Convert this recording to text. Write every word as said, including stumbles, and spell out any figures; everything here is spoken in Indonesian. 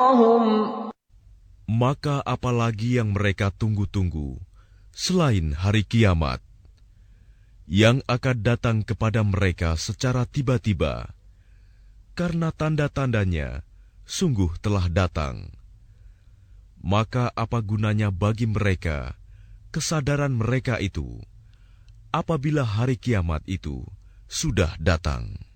أخراهم Maka apalagi yang mereka tunggu-tunggu selain hari kiamat yang akan datang kepada mereka secara tiba-tiba, karena tanda-tandanya sungguh telah datang. Maka apa gunanya bagi mereka kesadaran mereka itu apabila hari kiamat itu sudah datang?